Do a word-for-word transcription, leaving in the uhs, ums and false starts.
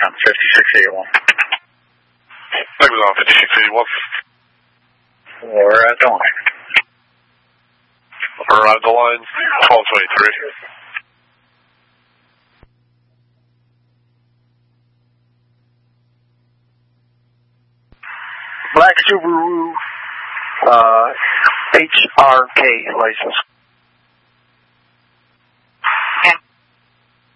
on fifty-six eighty-one. That was on fifty-six eighty-one. We're at the line. We're at the line, twelve twenty-three. Black Subaru, uh, H R K license.